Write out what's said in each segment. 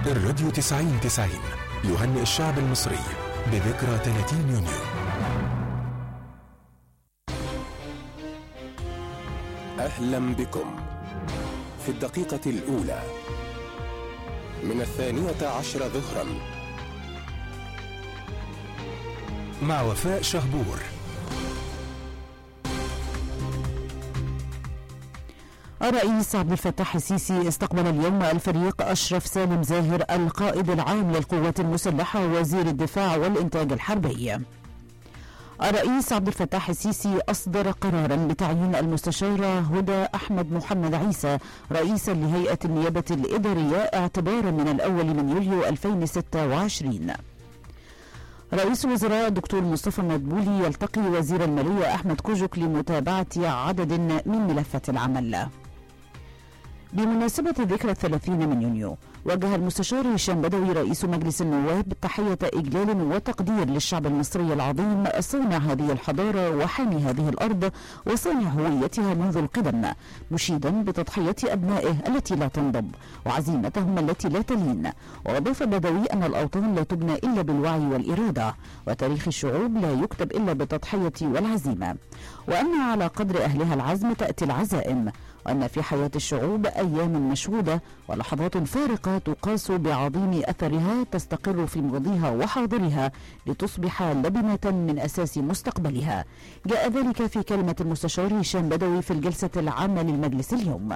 الراديو 90-90 يهنئ الشعب المصري بذكرى 30 يونيو. أهلا بكم في الدقيقة الأولى من 12 ظهرا مع وفاء شهبور. الرئيس عبد الفتاح السيسي استقبل اليوم الفريق أشرف سالم زاهر القائد العام للقوات المسلحة ووزير الدفاع والإنتاج الحربي. الرئيس عبد الفتاح السيسي أصدر قرارا بتعيين المستشارة هدى أحمد محمد عيسى رئيسا لهيئة النيابة الإدارية اعتبارا من الأول من يوليو 2026. رئيس الوزراء الدكتور مصطفى مدبولي يلتقي وزير المالية أحمد كوجك لمتابعة عدد من ملفات العمل. بمناسبة ذكرى 30 من يونيو، وجه المستشار هشام بدوي رئيس مجلس النواب تحية إجلال وتقدير للشعب المصري العظيم صانع هذه الحضارة وحامي هذه الأرض وصانع هويتها منذ القدم، مشيدا بتضحية أبنائه التي لا تنضب وعزيمتهم التي لا تلين. وأضاف بدوي أن الأوطان لا تبنى إلا بالوعي والإرادة، وتاريخ الشعوب لا يكتب إلا بالتضحية والعزيمة، وأن على قدر أهلها العزم تأتي العزائم، وأن في حياة الشعوب أيام مشهودة ولحظات فارقة تقاس بعظيم أثرها تستقر في ماضيها وحاضرها لتصبح لبنة من أساس مستقبلها. جاء ذلك في كلمة المستشار هشام بدوي في الجلسة العامة للمجلس اليوم.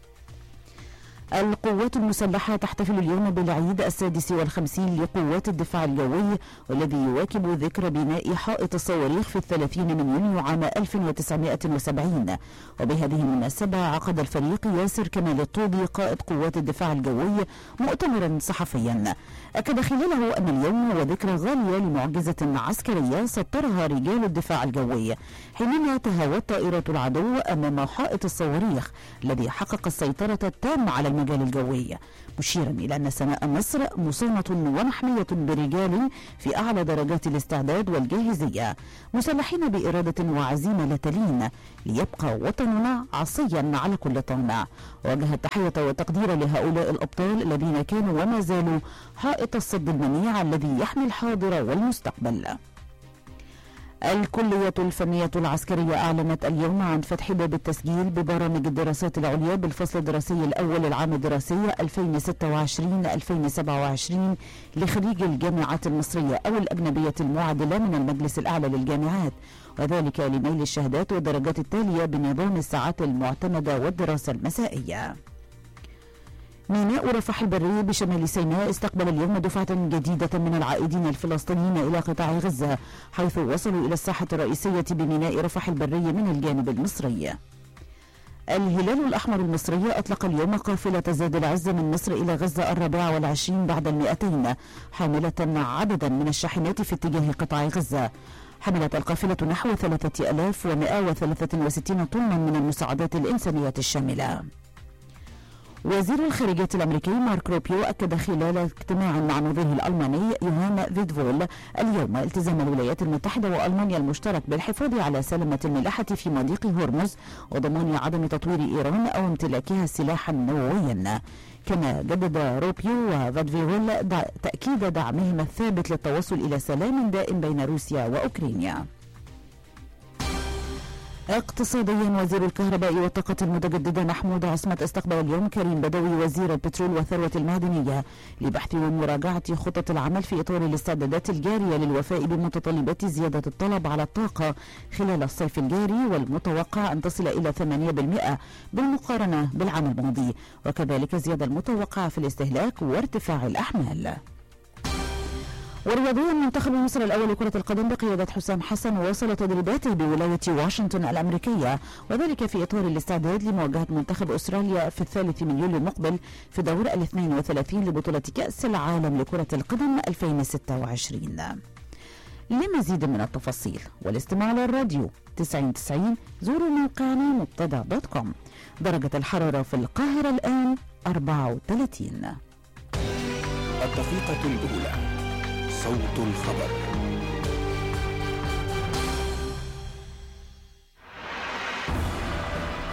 القوات المسلحة تحتفل اليوم بالعيد 56 لقوات الدفاع الجوي، والذي يواكب ذكرى بناء حائط الصواريخ في 30 من يونيو عام 1970. وبهذه المناسبة عقد الفريق ياسر كمال الطوبي قائد قوات الدفاع الجوي مؤتمرا صحفيا أكد خلاله أن اليوم هو ذكرى غالية لمعجزة عسكرية سطرها رجال الدفاع الجوي حينما تهاوت طائرة العدو أمام حائط الصواريخ الذي حقق السيطرة التامة على المجال الجوي، مشيرا إلى أن سماء مصر مصونة ومحمية برجال في أعلى درجات الاستعداد والجاهزية، مسلحين بإرادة وعزيمة لا تلين ليبقى وطننا عصيا على كل طامع. وجه التحية والتقدير لهؤلاء الأبطال الذين كانوا وما زالوا حائط الصد المنيع الذي يحمي الحاضر والمستقبل. الكلية الفنية العسكرية أعلنت اليوم عن فتح باب التسجيل ببرامج الدراسات العليا بالفصل الدراسي الأول العام الدراسي 2026-2027 لخريج الجامعات المصرية أو الأجنبية المعادلة من المجلس الأعلى للجامعات، وذلك لميل الشهادات والدرجات التالية بنظام الساعات المعتمدة والدراسة المسائية. ميناء رفح البري بشمال سيناء استقبل اليوم دفعة جديدة من العائدين الفلسطينيين إلى قطاع غزة، حيث وصلوا إلى الساحة الرئيسية بميناء رفح البري من الجانب المصري. الهلال الأحمر المصري أطلق اليوم قافلة زاد العز من مصر إلى غزة 24 بعد 200 حاملة عددا من الشاحنات في اتجاه قطاع غزة. حملت القافلة نحو 3163 طنا من المساعدات الإنسانية الشاملة. وزير الخارجية الأمريكي مارك روبيو أكد خلال اجتماع مع نظيره الألماني يوهان فيدفول اليوم التزام الولايات المتحدة وألمانيا المشترك بالحفاظ على سلامة الملاحة في مضيق هرمز وضمان عدم تطوير إيران أو امتلاكها سلاحا نوويا. كما جدد روبيو وفيدفول تأكيد دعمهما الثابت للتوصل إلى سلام دائم بين روسيا وأوكرانيا. اقتصاديا، وزير الكهرباء والطاقة المتجددة محمود عصمت استقبل اليوم كريم بدوي وزير البترول والثروة المعدنية لبحث ومراجعة خطط العمل في إطار الاستعدادات الجارية للوفاء بمتطلبات زيادة الطلب على الطاقة خلال الصيف الجاري، والمتوقع أن تصل إلى 8% بالمقارنة بالعام الماضي، وكذلك زيادة المتوقعة في الاستهلاك وارتفاع الأحمال. ورياضيا، منتخب مصر الأول لكرة القدم بقيادة حسام حسن واصل تدريباته بولاية واشنطن الأمريكية، وذلك في إطار الاستعداد لمواجهة منتخب أستراليا في 3 من يوليو المقبل في دور 32 لبطولة كأس العالم لكرة القدم 2026. لمزيد من التفاصيل والاستماع للراديو 90-90 زوروا موقعنا مبتدأ.com. درجة الحرارة في القاهرة الآن 34. الدقيقة الأولى، صوت الخبر.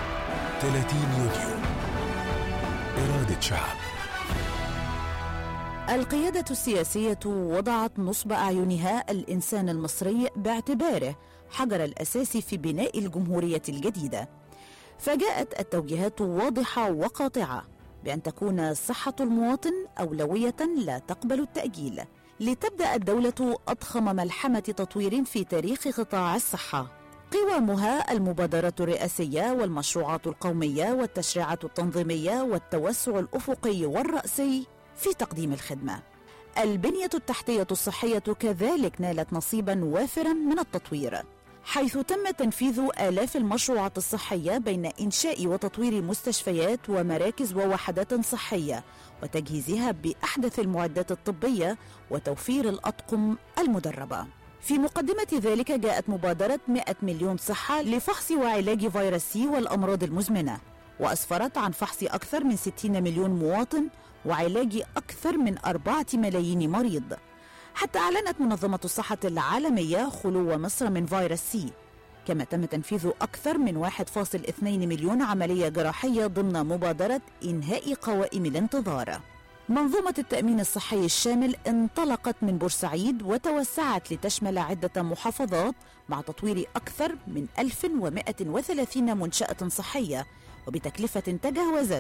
30 يونيو، إرادة شعب. القيادة السياسية وضعت نصب أعينها الإنسان المصري باعتباره حجر الأساس في بناء الجمهورية الجديدة، فجاءت التوجيهات واضحة وقاطعة بأن تكون صحة المواطن أولوية لا تقبل التأجيل، لتبدأ الدولة أضخم ملحمة تطوير في تاريخ قطاع الصحة، قوامها المبادرة الرئاسية والمشروعات القومية والتشريعات التنظيمية والتوسع الأفقي والرأسي في تقديم الخدمة. البنية التحتية الصحية كذلك نالت نصيباً وافراً من التطوير، حيث تم تنفيذ آلاف المشروعات الصحية بين إنشاء وتطوير مستشفيات ومراكز ووحدات صحية وتجهيزها بأحدث المعدات الطبية وتوفير الأطقم المدربة. في مقدمة ذلك جاءت مبادرة 100 مليون صحة لفحص وعلاج فيروس سي والأمراض المزمنة، وأسفرت عن فحص أكثر من 60 مليون مواطن وعلاج أكثر من 4 ملايين مريض، حتى أعلنت منظمة الصحة العالمية خلو مصر من فيروس سي، كما تم تنفيذ أكثر من 1.2 مليون عملية جراحية ضمن مبادرة إنهاء قوائم الانتظار. منظومة التأمين الصحي الشامل انطلقت من بورسعيد وتوسعت لتشمل عدة محافظات مع تطوير أكثر من 1130 منشأة صحية وبتكلفة تجاوزت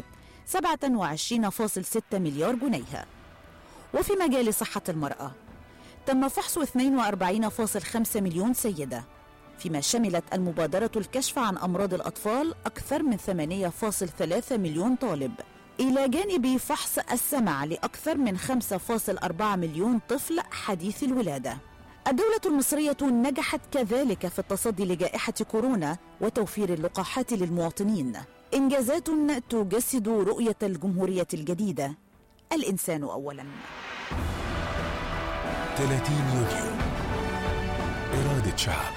27.6 مليار جنيه. وفي مجال صحة المرأة تم فحص 42.5 مليون سيدة، فيما شملت المبادرة الكشف عن أمراض الأطفال أكثر من 8.3 مليون طالب، إلى جانب فحص السمع لأكثر من 5.4 مليون طفل حديث الولادة. الدولة المصرية نجحت كذلك في التصدي لجائحة كورونا وتوفير اللقاحات للمواطنين، إنجازات تجسد رؤية الجمهورية الجديدة، الإنسان أولاً. 30 يونيو، إرادة شعب.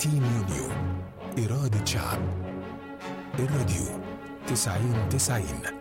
يونيو، إرادة شعب. الراديو 90-90.